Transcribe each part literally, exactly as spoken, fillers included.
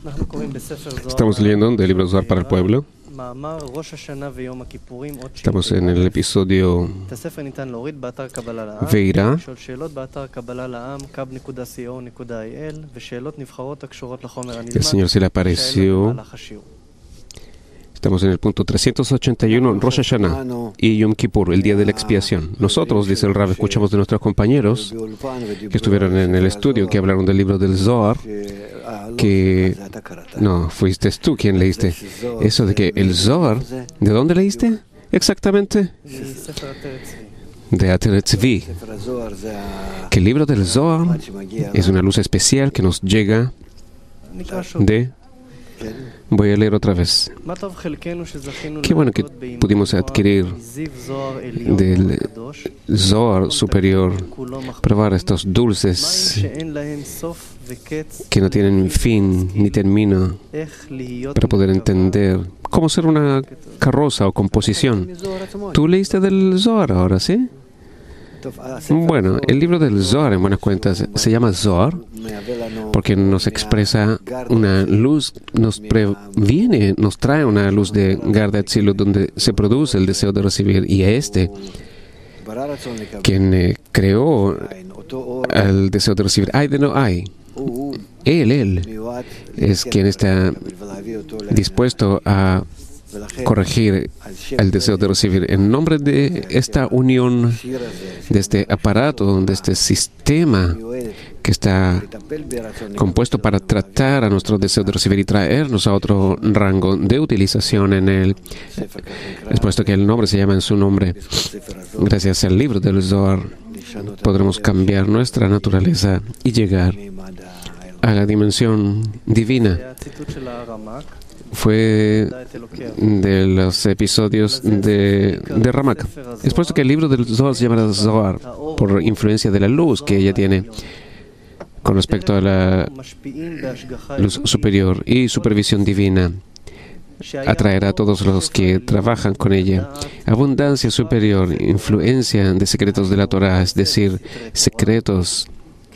Estamos leyendo del libro Zohar para el pueblo. Estamos en el episodio Veirá. El Señor se le apareció. Estamos en el punto trescientos ochenta y uno, Rosh Hashanah y Yom Kippur, el día de la expiación. Nosotros, dice el Rab, escuchamos de nuestros compañeros que estuvieron en el estudio, que hablaron del libro del Zohar, que... No, fuiste tú quien leíste. Eso de que el Zohar... ¿De dónde leíste exactamente? De Ater Tzvi. Que el libro del Zohar es una luz especial que nos llega de... Voy a leer otra vez. Qué bueno que pudimos adquirir del Zohar superior, probar estos dulces que no tienen fin ni término, para poder entender cómo ser una carroza o composición. ¿Tú leíste del Zohar ahora, sí? Bueno, el libro del Zohar, en buenas cuentas, se llama Zohar porque nos expresa una luz, nos previene, nos trae una luz de Garda Atzilut, donde se produce el deseo de recibir. Y a este, quien eh, creó el deseo de recibir, hay de no hay. Él, él, es quien está dispuesto a corregir el deseo de recibir. En nombre de esta unión, de este aparato, de este sistema que está compuesto para tratar a nuestro deseo de recibir y traernos a otro rango de utilización en él, es puesto que el nombre se llama en su nombre. Gracias al libro del Zohar podremos cambiar nuestra naturaleza y llegar a la dimensión divina. Fue de los episodios de, de Ramak. Es puesto que el libro del Zohar se llama Zohar por influencia de la luz que ella tiene con respecto a la luz superior y supervisión divina. Atraerá a todos los que trabajan con ella. Abundancia superior, influencia de secretos de la Torah, es decir, secretos,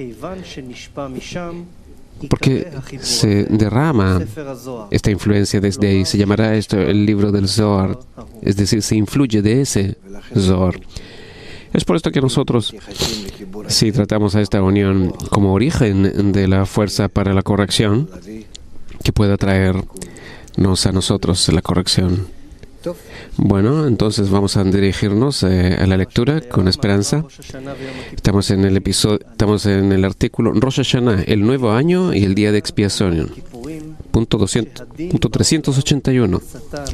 porque se derrama esta influencia desde ahí. Se llamará esto el libro del Zohar, es decir, se influye de ese Zohar. Es por esto que nosotros, si tratamos a esta unión como origen de la fuerza para la corrección, que pueda traernos a nosotros la corrección. Bueno, entonces vamos a dirigirnos eh, a la lectura con esperanza. Estamos en el episodio, estamos en el artículo Rosh Hashanah, el nuevo año y el día de expiación, punto, doscientos, punto trescientos ochenta y uno.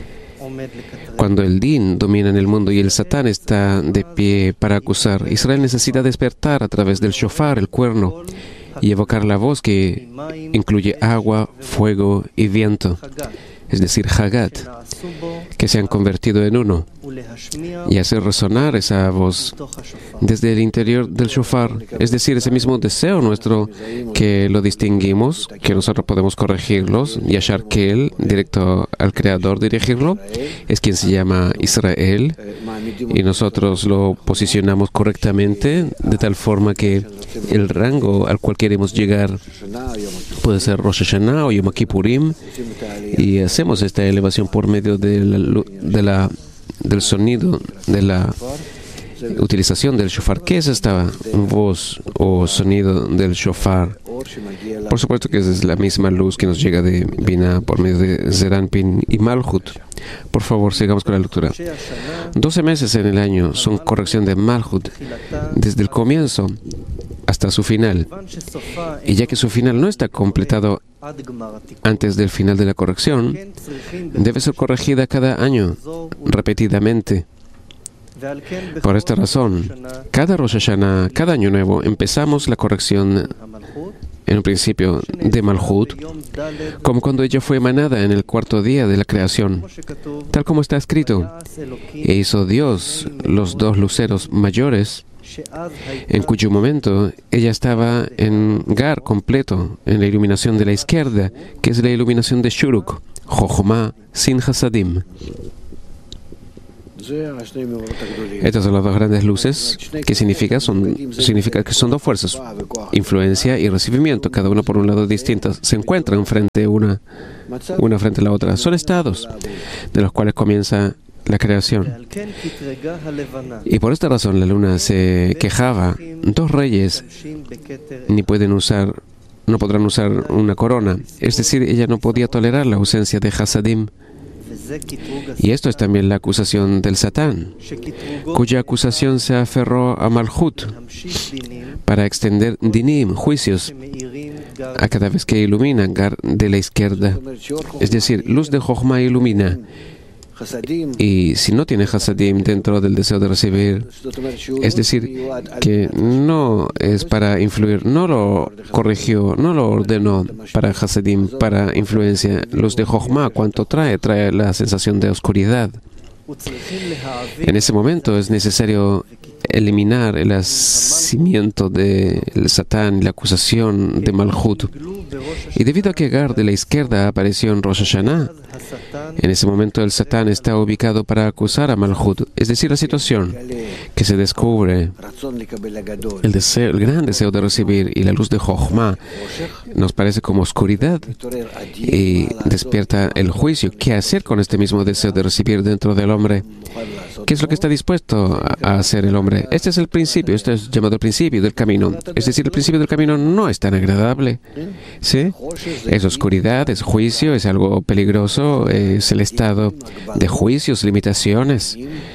Cuando el Din domina en el mundo y el Satán está de pie para acusar, Israel necesita despertar a través del shofar, el cuerno, y evocar la voz que incluye agua, fuego y viento, es decir, Hagat, que se han convertido en uno, y hacer resonar esa voz desde el interior del shofar, es decir, ese mismo deseo nuestro que lo distinguimos, que nosotros podemos corregirlos, y achar que Él, directo al Creador, dirigirlo, es quien se llama Israel, y nosotros lo posicionamos correctamente, de tal forma que el rango al cual queremos llegar puede ser Rosh Hashanah o Yom Kippurim, y hacemos esta elevación por medio de la, de la, del sonido, de la utilización del shofar. ¿Qué es esta voz o sonido del shofar? Por supuesto que es la misma luz que nos llega de Binah por medio de Zeranpin y Malhut. Por favor, sigamos con la lectura. Doce meses en el año son corrección de Malhut, desde el comienzo hasta su final. Y ya que su final no está completado antes del final de la corrección, debe ser corregida cada año, repetidamente. Por esta razón, cada Rosh Hashanah, cada año nuevo, empezamos la corrección en un principio de Malhut, como cuando ella fue emanada en el cuarto día de la creación, tal como está escrito. E hizo Dios los dos luceros mayores, en cuyo momento ella estaba en Gar completo, en la iluminación de la izquierda, que es la iluminación de Shuruk, Jochma sin Hasadim. Estas son las dos grandes luces, que significa, son, significa que son dos fuerzas, influencia y recibimiento, cada uno por un lado distintas, se encuentran frente una, una frente a la otra. Son estados de los cuales comienza la creación. Y por esta razón la luna se quejaba: dos reyes ni pueden usar, no podrán usar una corona. Es decir, ella no podía tolerar la ausencia de Hasadim. Y esto es también la acusación del Satán, cuya acusación se aferró a Malhut para extender dinim, juicios, a cada vez que ilumina Gar de la izquierda. Es decir, luz de Jochma ilumina. Y si no tiene Hasadim dentro del deseo de recibir, es decir, que no es para influir, no lo corrigió, no lo ordenó para Hasadim, para influencia. Luz de Jochma, ¿cuánto trae? Trae la sensación de oscuridad. En ese momento es necesario eliminar el asimiento del Satán, la acusación de Malhut. Y debido a que Gar de la izquierda apareció en Rosh Hashanah, en ese momento el Satán está ubicado para acusar a Malhut. Es decir, la situación que se descubre, el deseo, el gran deseo de recibir y la luz de Jochma, nos parece como oscuridad y despierta el juicio. ¿Qué hacer con este mismo deseo de recibir dentro del hombre? ¿Qué es lo que está dispuesto a hacer el hombre? Este es el principio, este es llamado el principio del camino. Es decir, el principio del camino no es tan agradable. ¿Sí? Es oscuridad, es juicio, es algo peligroso, es el estado de juicios, limitaciones,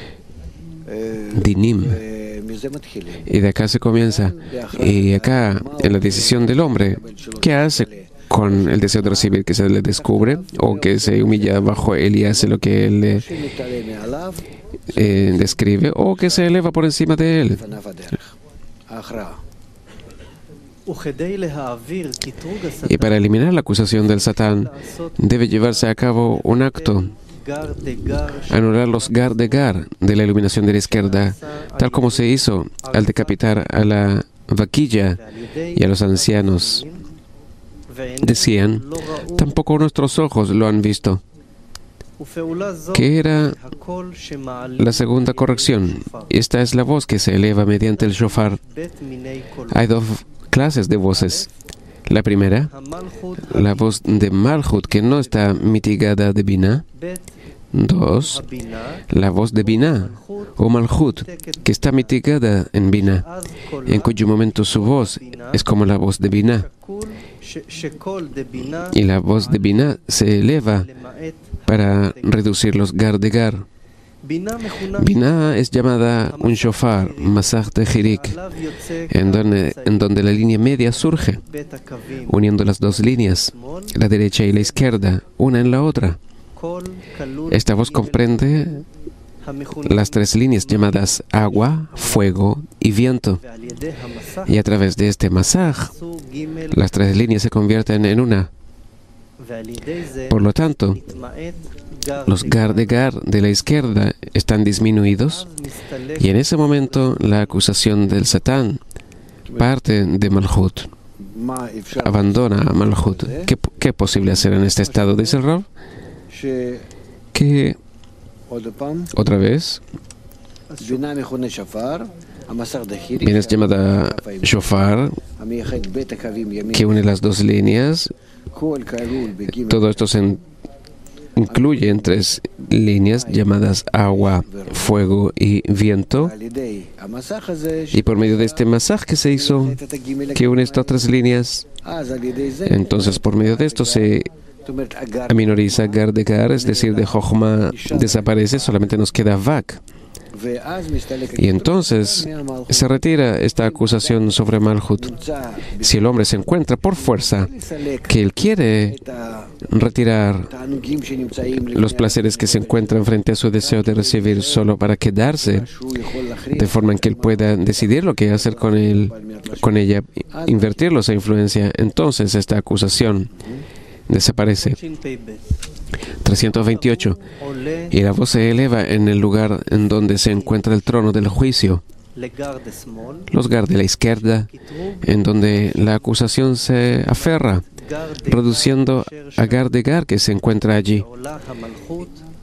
dinim. Y de acá se comienza. Y acá, en la decisión del hombre, ¿qué hace con el deseo de recibir? ¿Que se le descubre o que se humilla bajo él y hace lo que él le eh, describe, o que se eleva por encima de él? Y para eliminar la acusación del Satán, debe llevarse a cabo un acto: anular los gar de gar de la iluminación de la izquierda, tal como se hizo al decapitar a la vaquilla y a los ancianos. Decían: tampoco nuestros ojos lo han visto. Que era la segunda corrección. Esta es la voz que se eleva mediante el shofar. Hay dos clases de voces. La primera, la voz de Malhut, que no está mitigada de Binah. Dos, la voz de Binah o Malhut, que está mitigada en Binah, en cuyo momento su voz es como la voz de Binah. Y la voz de Binah se eleva para reducir los gar de gar. Binah es llamada un shofar, masach de Hirik, en donde, en donde la línea media surge, uniendo las dos líneas, la derecha y la izquierda, una en la otra. Esta voz comprende las tres líneas llamadas agua, fuego y viento. Y a través de este masaj, las tres líneas se convierten en una. Por lo tanto, los gar de gar de la izquierda están disminuidos, y en ese momento la acusación del Satán parte de Malhut, abandona a Malhut. ¿Qué, qué es posible hacer en este estado? Dice el Rav que otra vez bien es llamada shofar, que une las dos líneas. Todo esto se incluye en tres líneas llamadas agua, fuego y viento. Y por medio de este masaj que se hizo, que une estas tres líneas, entonces por medio de esto se aminoriza gar de gar, es decir, de Jochma desaparece, solamente nos queda Vak. Y entonces se retira esta acusación sobre Malhut. Si el hombre se encuentra por fuerza que él quiere retirar los placeres que se encuentran frente a su deseo de recibir solo para quedarse, de forma en que él pueda decidir lo que hacer con él, con ella, invertirlo esa influencia, entonces esta acusación desaparece. trescientos veintiocho. Y la voz se eleva en el lugar en donde se encuentra el trono del juicio, los gar de la izquierda, en donde la acusación se aferra, reduciendo a gar de gar que se encuentra allí.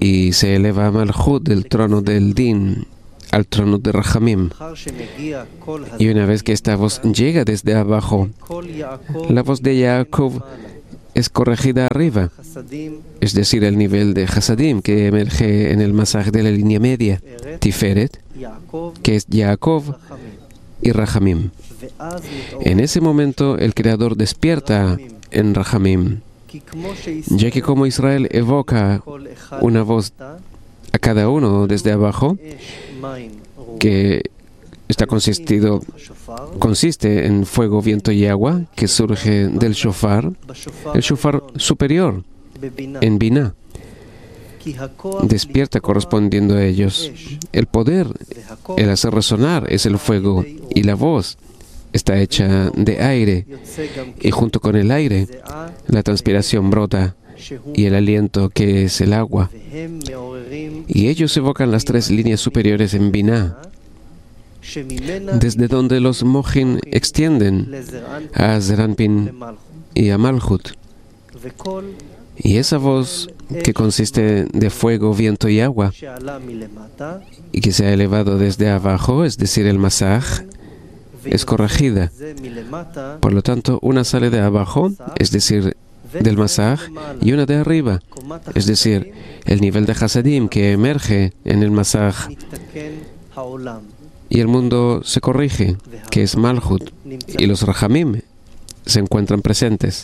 y se eleva a Malhut del trono del Din al trono de Rahamim. Y una vez que esta voz llega desde abajo, la voz de Jacob es corregida arriba, es decir, el nivel de Hasadim que emerge en el masaje de la línea media, Tiferet, que es Jacob y Rahamim. En ese momento el Creador despierta en Rahamim, ya que como Israel evoca una voz a cada uno desde abajo, que está consistido, consiste en fuego, viento y agua, que surge del shofar, el shofar superior, en Binah, despierta correspondiendo a ellos. El poder, el hacer resonar, es el fuego, y la voz está hecha de aire, y junto con el aire, la transpiración brota, y el aliento, que es el agua. Y ellos evocan las tres líneas superiores en Binah, desde donde los Mojin extienden a Zeranpin y a Malhut. Y esa voz, que consiste de fuego, viento y agua, y que se ha elevado desde abajo, es decir, el masaj, es corregida. Por lo tanto, una sale de abajo, es decir, del masaj, y una de arriba, es decir, el nivel de Hasadim que emerge en el masaj, y el mundo se corrige, que es Malhut, y los Rahamim se encuentran presentes.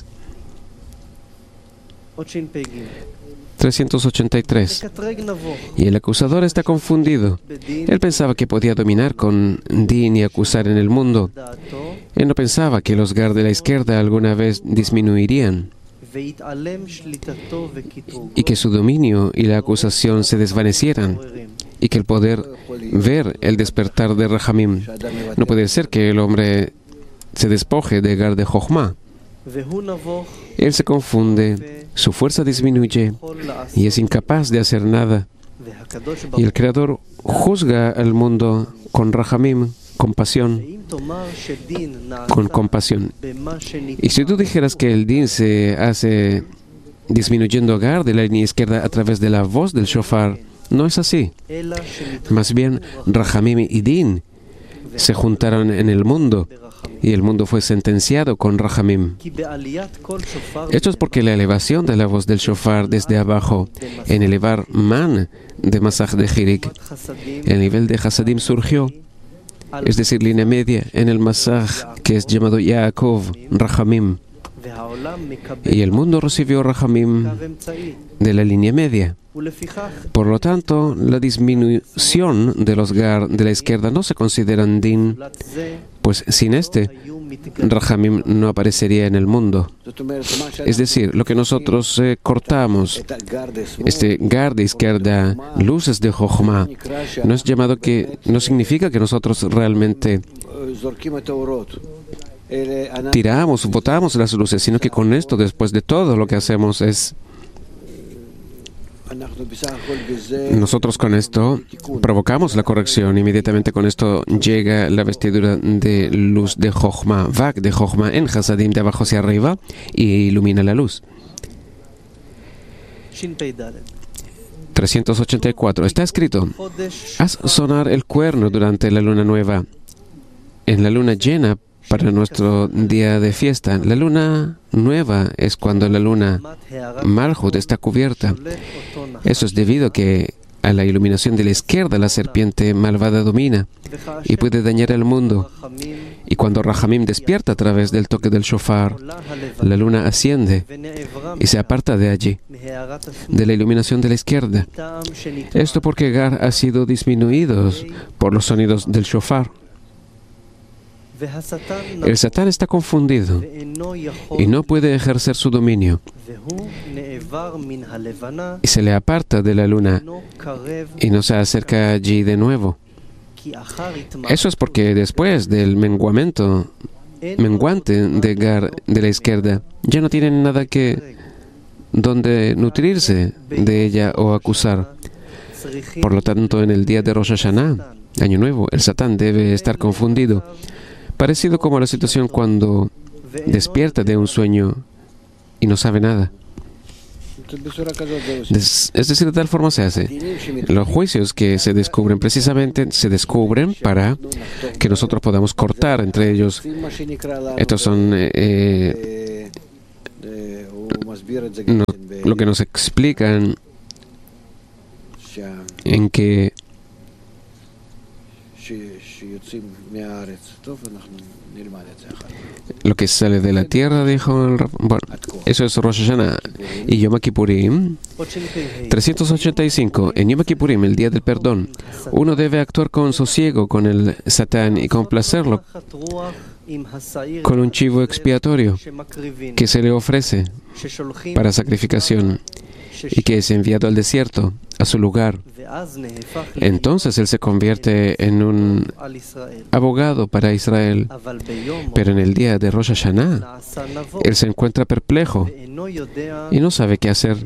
trescientos ochenta y tres. Y el acusador está confundido. Él pensaba que podía dominar con Din y acusar en el mundo. Él no pensaba que los Gar de la izquierda alguna vez disminuirían y que su dominio y la acusación se desvanecieran, y que el poder ver el despertar de Rahamim. No puede ser que el hombre se despoje de Gar de Jochma. Él se confunde, su fuerza disminuye y es incapaz de hacer nada. Y el Creador juzga al mundo con Rahamim, compasión, con compasión. Y si tú dijeras que el Din se hace disminuyendo Gar de la línea izquierda a través de la voz del shofar, no es así. Más bien, Rahamim y Din se juntaron en el mundo, y el mundo fue sentenciado con Rahamim. Esto es porque la elevación de la voz del shofar desde abajo, en elevar man de Masaj de Hirik, el nivel de Hasadim surgió, es decir, línea media, en el Masaj que es llamado Yaakov, Rahamim. Y el mundo recibió Rahamim de la línea media. Por lo tanto, la disminución de los Gar de la izquierda no se considera Din, pues sin este, Rahamim no aparecería en el mundo. Es decir, lo que nosotros eh, cortamos, este Gar de izquierda, luces de Jochma, no es llamado que, no significa que nosotros realmente tiramos, botamos las luces, sino que con esto, después de todo, lo que hacemos es, nosotros con esto provocamos la corrección. Inmediatamente con esto llega la vestidura de luz de Jochma, Vak de Jochma en Hasadim de abajo hacia arriba, y ilumina la luz. trescientos ochenta y cuatro. Está escrito: haz sonar el cuerno durante la luna nueva, en la luna llena, para nuestro día de fiesta. La luna nueva es cuando la luna Malhut está cubierta. Eso es debido a que a la iluminación de la izquierda la serpiente malvada domina y puede dañar al mundo. Y cuando Rahamim despierta a través del toque del shofar, la luna asciende y se aparta de allí, de la iluminación de la izquierda. Esto porque Gar ha sido disminuido por los sonidos del shofar. El Satán está confundido y no puede ejercer su dominio, y se le aparta de la luna y no se acerca allí de nuevo. Eso es porque después del menguamiento, menguante de Gar de la izquierda, ya no tienen nada que donde nutrirse de ella o acusar. Por lo tanto, en el día de Rosh Hashanah, Año Nuevo, el Satán debe estar confundido, parecido como la situación cuando despierta de un sueño y no sabe nada. Es decir, de tal forma se hace. Los juicios que se descubren precisamente se descubren para que nosotros podamos cortar entre ellos. Estos son eh, no, lo que nos explican en que lo que sale de la tierra, dijo el, bueno, eso es Rosh Hashanah y Yom Kippurim. trescientos ochenta y cinco. En Yom Kippurim, el día del perdón, uno debe actuar con sosiego con el Satán y complacerlo con un chivo expiatorio que se le ofrece para sacrificación y que es enviado al desierto, a su lugar. Entonces él se convierte en un abogado para Israel. Pero en el día de Rosh Hashanah, él se encuentra perplejo y no sabe qué hacer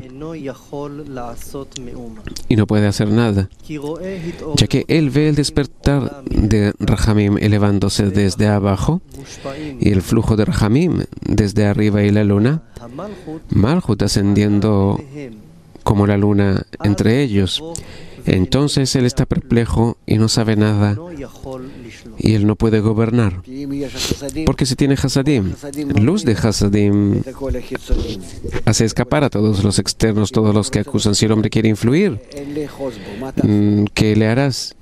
y no puede hacer nada, ya que él ve el despertar de Rahamim elevándose desde abajo y el flujo de Rahamim desde arriba y la luna, Malhut ascendiendo como la luna entre ellos. Entonces él está perplejo y no sabe nada y él no puede gobernar. Porque si tiene Hasadim, luz de Hasadim hace escapar a todos los externos, todos los que acusan. Si el hombre quiere influir, ¿qué le harás?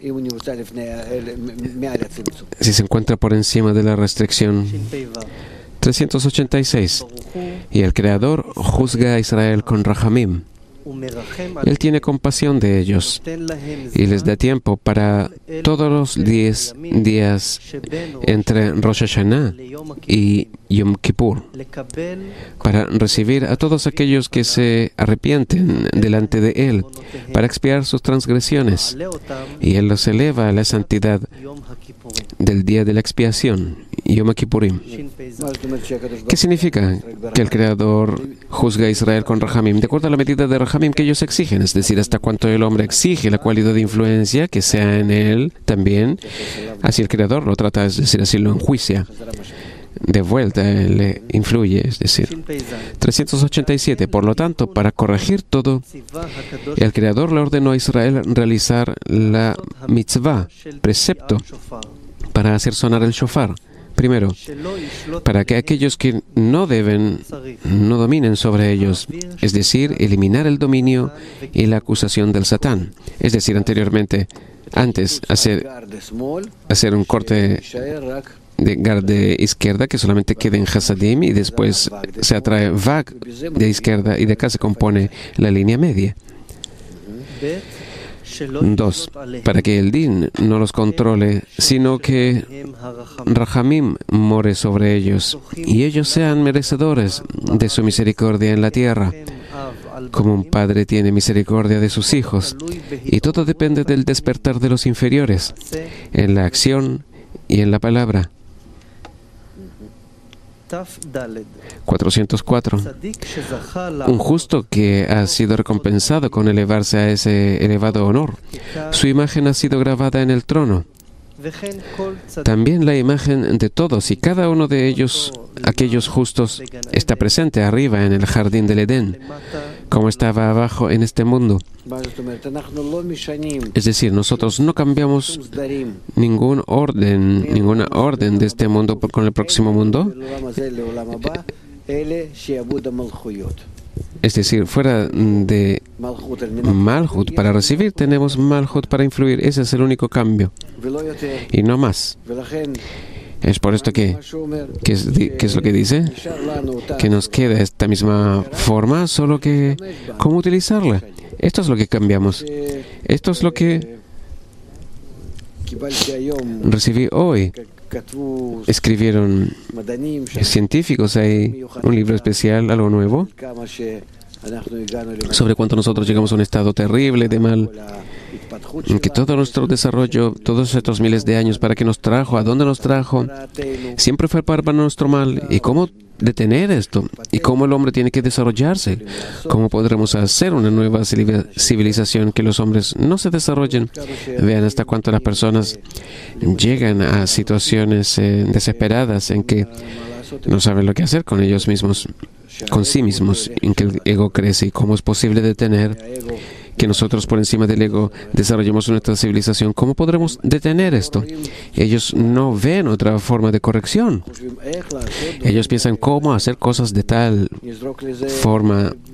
Si se encuentra por encima de la restricción. trescientos ochenta y seis. Y el Creador juzga a Israel con Rahamim. Él tiene compasión de ellos y les da tiempo para todos los diez días entre Rosh Hashanah y Yom Kippur, para recibir a todos aquellos que se arrepienten delante de Él, para expiar sus transgresiones, y Él los eleva a la santidad del día de la expiación, Yom Kippurim. ¿Qué significa que el Creador juzga a Israel con Rahamim? De acuerdo a la medida de Rahamim que ellos exigen, es decir, hasta cuanto el hombre exige la cualidad de influencia que sea en él también, así el Creador lo trata, es decir, así lo enjuicia. De vuelta le influye, es decir. trescientos ochenta y siete. Por lo tanto, para corregir todo, el Creador le ordenó a Israel realizar la mitzvah, precepto, para hacer sonar el shofar. Primero, para que aquellos que no deben, no dominen sobre ellos, es decir, eliminar el dominio y la acusación del Satán. Es decir, anteriormente, antes, hacer, hacer un corte de gar de izquierda que solamente quede en Hasadim y después se atrae Vag de izquierda y de acá se compone la línea media. Dos, para que el Din no los controle, sino que Rahamim more sobre ellos y ellos sean merecedores de su misericordia en la tierra, como un padre tiene misericordia de sus hijos. Y todo depende del despertar de los inferiores, en la acción y en la palabra. cuatrocientos cuatro. Un justo que ha sido recompensado con elevarse a ese elevado honor, su imagen ha sido grabada en el trono. También la imagen de todos y cada uno de ellos, aquellos justos, está presente arriba en el jardín del Edén, como estaba abajo en este mundo. Es decir, nosotros no cambiamos ningún orden, ninguna orden de este mundo con el próximo mundo. Es decir, fuera de Malhut para recibir, tenemos Malhut para influir. Ese es el único cambio. Y no más. Es por esto que, que, es, que es lo que dice, que nos queda esta misma forma, solo que cómo utilizarla. Esto es lo que cambiamos. Esto es lo que recibí hoy. Escribieron científicos, hay un libro especial, algo nuevo, sobre cuánto nosotros llegamos a un estado terrible de mal, que todo nuestro desarrollo, todos estos miles de años, ¿para qué nos trajo? ¿A dónde nos trajo? Siempre fue para nuestro mal. ¿Y cómo detener esto? ¿Y cómo el hombre tiene que desarrollarse? ¿Cómo podremos hacer una nueva civilización que los hombres no se desarrollen? Vean hasta cuánto las personas llegan a situaciones eh, desesperadas en que no saben lo que hacer con ellos mismos. con sí mismos, en que el ego crece. ¿Y cómo es posible detener que nosotros por encima del ego desarrollemos nuestra civilización? ¿Cómo podremos detener esto? Ellos no ven otra forma de corrección. Ellos piensan cómo hacer cosas de tal forma